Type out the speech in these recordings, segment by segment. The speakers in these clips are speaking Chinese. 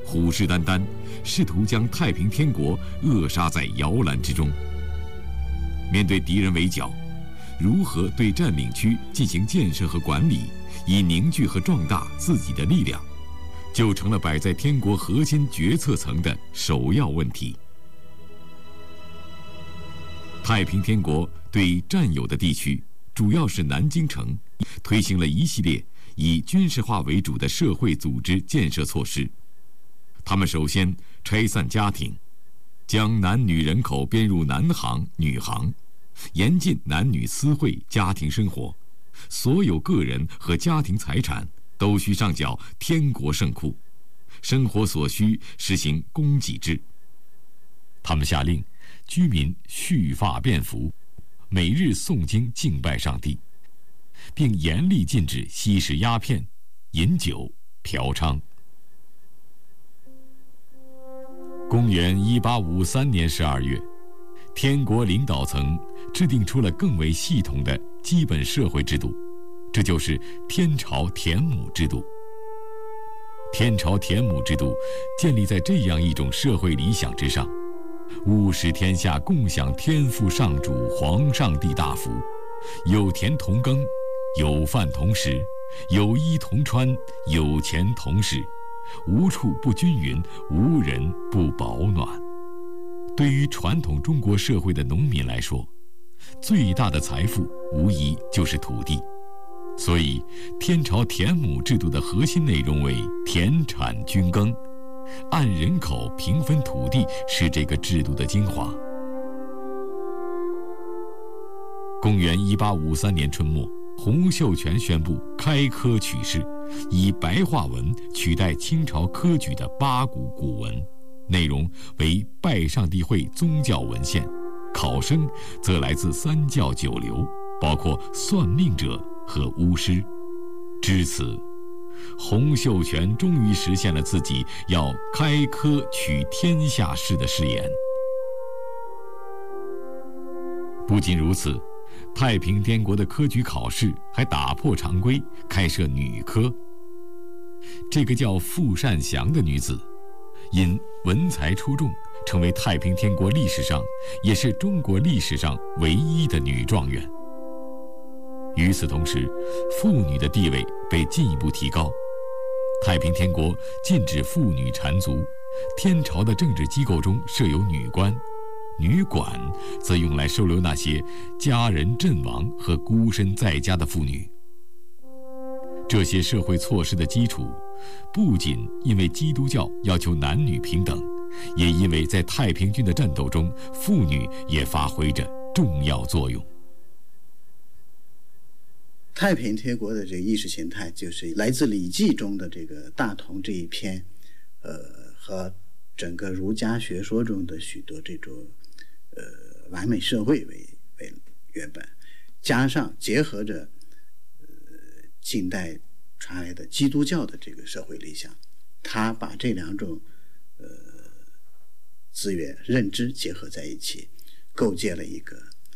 虎视眈眈，试图将太平天国扼杀在摇篮之中。面对敌人围剿，如何对占领区进行建设和管理，以凝聚和壮大自己的力量，就成了摆在天国核心决策层的首要问题。太平天国对占有的地区，主要是南京城，推行了一系列以军事化为主的社会组织建设措施。他们首先拆散家庭，将男女人口编入男行、女行，严禁男女私会、家庭生活，所有个人和家庭财产都需上缴天国圣库，生活所需实行供给制。他们下令居民蓄发变服，每日诵经敬拜上帝，并严厉禁止吸食鸦片、饮酒、嫖娼。公元1853年12月，天国领导层制定出了更为系统的基本社会制度，这就是天朝田亩制度。天朝田亩制度建立在这样一种社会理想之上：务使天下共享天父上主皇上帝大福，有田同耕，有饭同食，有衣同穿，有钱同使，无处不均匀，无人不保暖。对于传统中国社会的农民来说，最大的财富无疑就是土地，所以天朝田亩制度的核心内容为田产均耕，按人口平分土地是这个制度的精华。公元1853年春末，洪秀全宣布开科取士，以白话文取代清朝科举的八股古文，内容为拜上帝会宗教文献，考生则来自三教九流，包括算命者和巫师。至此，洪秀全终于实现了自己要开科取天下士的誓言。不仅如此，太平天国的科举考试还打破常规，开设女科。这个叫傅善祥的女子，因文才出众，成为太平天国历史上，也是中国历史上唯一的女状元。与此同时，妇女的地位被进一步提高。太平天国禁止妇女缠足，天朝的政治机构中设有女官，女管则用来收留那些家人阵亡和孤身在家的妇女。这些社会措施的基础，不仅因为基督教要求男女平等，也因为在太平军的战斗中，妇女也发挥着重要作用。 太平天国的这个意识形态，就是来自《礼记》中的这个大同这一篇，和整个儒家学说中的许多这种完美社会为原本，加上结合着近代传来的基督教的这个社会理想，他把这两种资源认知结合在一起，构建了一个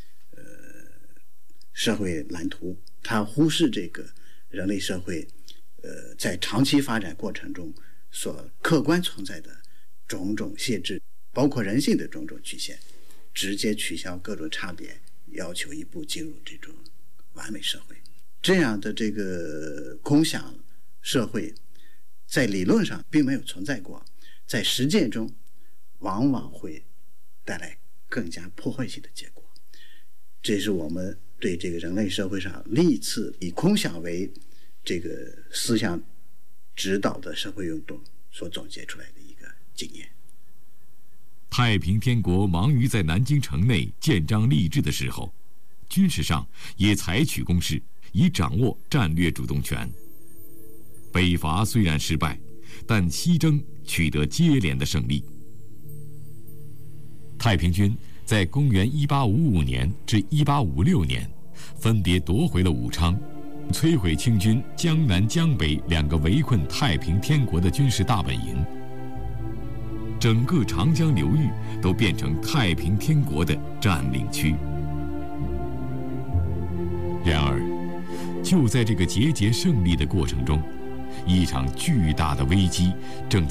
社会蓝图。他忽视这个人类社会在长期发展过程中所客观存在的种种限制，包括人性的种种局限，直接取消各种差别，要求一步进入这种完美社会。这样的这个空想社会在理论上并没有存在过，在实践中往往会带来更加破坏性的结果。这是我们对这个人类社会上历次以空想为这个思想指导的社会运动所总结出来的一个经验。 太平天国忙于在南京城内建章立制的时候，军事上也采取攻势，以掌握战略主动权。北伐虽然失败，但西征取得接连的胜利。太平军在公元1855年至1856年，分别夺回了武昌，摧毁清军江南江北2个围困太平天国的军事大本营。整个长江流域都变成太平天国的占领区。然而，就在这个节节胜利的过程中，一场巨大的危机正